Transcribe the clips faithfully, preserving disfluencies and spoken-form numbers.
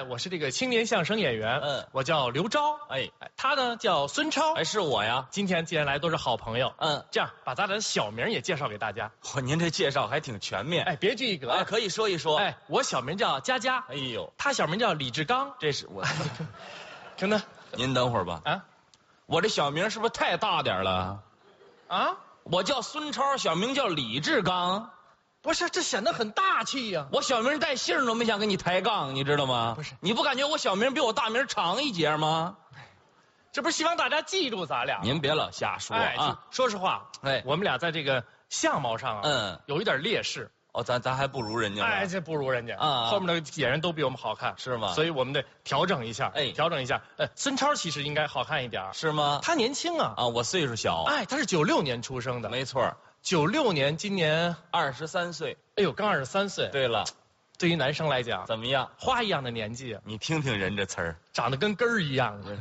我是这个青年相声演员， 嗯， 我叫刘钊， 哎， 他呢叫孙超， 哎，是我呀。 今天既然来都是好朋友， 嗯， 这样把咱俩的小名也介绍给大家。 嚯，您这介绍还挺全面。 哎，别具一格啊，可以说一说。 哎，我小名叫佳佳， 哎呦， 他小名叫李志刚， 这是我。 真的。 您等会儿吧。 啊我这小名是不是太大点了？ 啊， 我叫孙超，小名叫李志刚。 不是，这显得很大气呀、啊。 我小名带姓都没想跟你抬杠，你知道吗？ 不是， 你不感觉我小名比我大名长一截吗？ 这不是希望大家记住咱俩？ 您别老瞎说哎啊！ 说实话， 哎， 我们俩在这个相貌上啊， 嗯， 有一点劣势。 哦，咱咱还不如人家呢。 哎，这不如人家啊！ 后面的演员都比我们好看， 是吗？ 所以我们得调整一下， 哎， 调整一下。呃，孙超其实应该好看一点， 是吗？ 他年轻啊！ 啊，我岁数小。 哎，他是九六年出生的， 没错。 九六年，今年二十三岁。 哎呦，刚二十三岁。 对了， 对于男生来讲， 怎么样？ 花一样的年纪， 你听听人这词儿， 长得跟根儿一样的。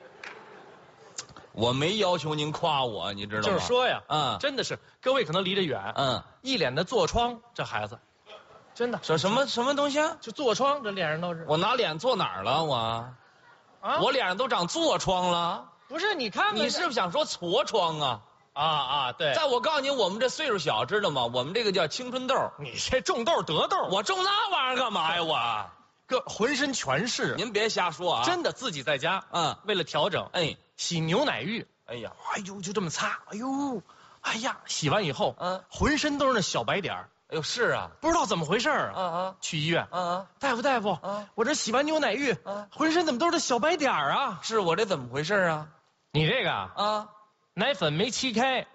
我没要求您夸我，你知道吗？ 就是说呀， 嗯， 真的是，各位可能离得远， 嗯， 一脸的痤疮，这孩子，真的。 说什么什么东西啊？ 就痤疮，这脸上都是。 我拿脸坐哪儿了？我， 啊， 我脸上都长痤疮了。 不是，你看看， 你是不是想说痤疮啊？ 啊啊，对。 在我告诉你，我们这岁数小，知道吗？我们这个叫青春痘。 你这种痘得痘， 我种那玩意儿干嘛呀？我， 个浑身全是。 您别瞎说啊！ 真的，自己在家， 嗯， 为了调整， 哎， 洗牛奶浴， 哎呀， 哎呦，就这么擦，哎呦，哎呀，洗完以后， 嗯， 浑身都是那小白点儿。 哎呦，是啊， 不知道怎么回事儿啊啊， 去医院， 啊啊， 大夫大夫， 啊， 我这洗完牛奶浴， 啊， 浑身怎么都是这小白点儿啊？ 是我这怎么回事啊？ 你这个啊， 奶粉没沏开。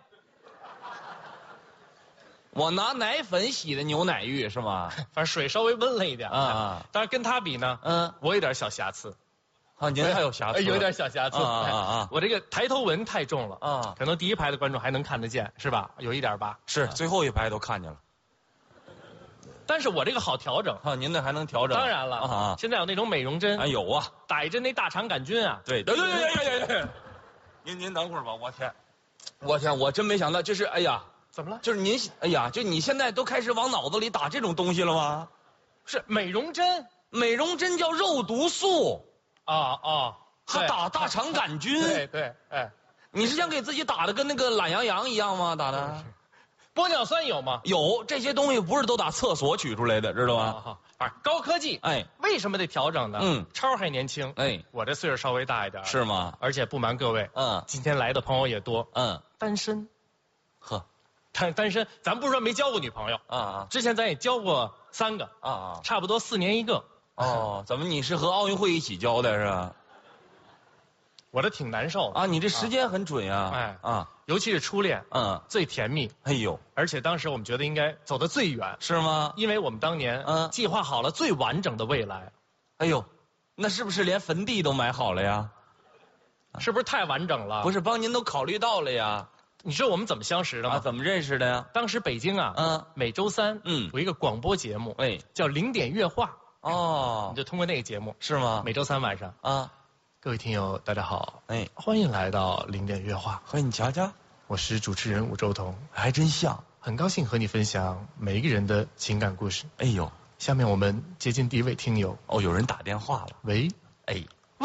我拿奶粉洗的牛奶浴是吗？ 反正水稍微温了一点啊啊， 但是跟他比呢，嗯，我有点小瑕疵。 啊，您还有瑕疵？ 有点小瑕疵啊啊啊！ 我这个抬头纹太重了啊， 可能第一排的观众还能看得见，是吧？有一点吧？ 是，最后一排都看见了。 但是我这个好调整啊，您那还能调整？ 当然了啊，现在有那种美容针啊，有啊， 打一针那大肠杆菌啊。 对对对对对对对。您您等会儿吧，我天，我天，我真没想到，就是哎呀， 怎么了？ 就是您，哎呀，就你现在都开始往脑子里打这种东西了吗？ 是美容针， 美容针叫肉毒素啊啊， 还打大肠杆菌。 对对，哎， 你是想给自己打的跟那个懒羊羊一样吗？打的？ 玻尿酸有吗？ 有，这些东西不是都打厕所取出来的，知道吗？ 啊，高科技。 哎， 为什么得调整呢？ 嗯， 超还年轻， 哎， 我这岁数稍微大一点， 是吗？ 而且不瞒各位， 嗯， 今天来的朋友也多， 嗯， 单身， 呵， 单单身，咱不是说没交过女朋友啊啊， 之前咱也交过三个啊啊， 差不多四年一个。 哦，怎么你是和奥运会一起交的是吧？ 我这挺难受的啊，你这时间很准呀， 哎啊， 尤其是初恋， 嗯， 最甜蜜。 哎呦， 而且当时我们觉得应该走得最远， 是吗？ 因为我们当年嗯计划好了最完整的未来。 哎呦，那是不是连坟地都买好了呀？ 是不是太完整了？ 不是，帮您都考虑到了呀。 你知道我们怎么相识的吗？ 啊，怎么认识的呀？ 当时北京啊， 嗯， 每周三， 嗯， 有一个广播节目， 哎， 叫零点乐话。 哦， 你就通过那个节目， 是吗？ 每周三晚上啊， 各位听友大家好， 哎， 欢迎来到零点乐话。 欢迎你瞧瞧， 我是主持人武周彤， 还真像。 很高兴和你分享每一个人的情感故事。 哎呦， 下面我们接近第一位听友。 哦，有人打电话了。 喂， 哎， 喂，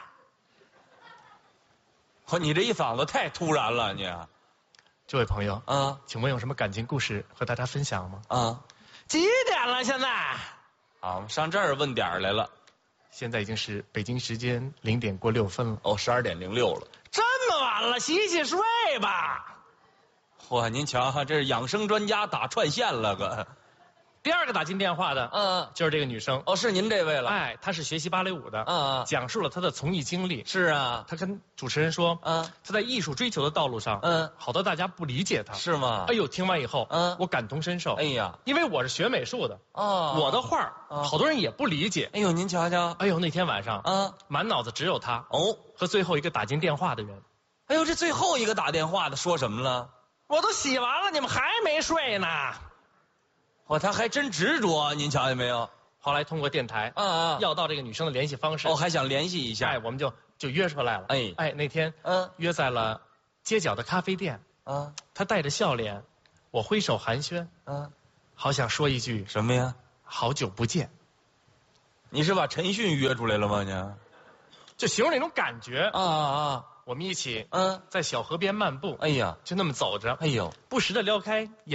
嚯，你这一嗓子太突然了，你。 这位朋友啊， 请问有什么感情故事和大家分享吗？ 啊， 几点了？现在？ 啊，我们上这儿问点儿来了。 现在已经是北京时间零点过六分了。 哦，十二点零六了。 这么晚了，洗洗睡吧。 嚯，您瞧，这是养生专家打串线了个。 第二个打进电话的， 嗯， 就是这个女生。 哦，是您这位了。 哎，她是学习芭蕾舞的， 嗯， 讲述了她的从艺经历。 是啊， 她跟主持人说， 嗯， 她在艺术追求的道路上， 嗯， 好多大家不理解她。 是吗？ 哎呦，听完以后， 嗯， 我感同身受。 哎呀， 因为我是学美术的， 哦， 我的画儿，好多人也不理解。 哎呦，您瞧瞧。 哎呦，那天晚上， 嗯， 满脑子只有她哦和最后一个打进电话的人。 哎呦，这最后一个打电话的说什么了？ 我都洗完了，你们还没睡呢。 嚯，他还真执着，您瞧见没有？ 后来通过电台， 啊啊， 要到这个女生的联系方式。 哦，还想联系一下。 哎，我们就就约出来了。 哎哎，那天嗯约在了街角的咖啡店。 啊， 她带着笑脸，我挥手寒暄。 啊， 好想说一句什么呀？ 好久不见。 你是把陈迅约出来了吗？你？ 就形容那种感觉。 啊啊， 我们一起嗯， 在小河边漫步， 哎呀， 就那么走着， 哎呦， 不时的撩开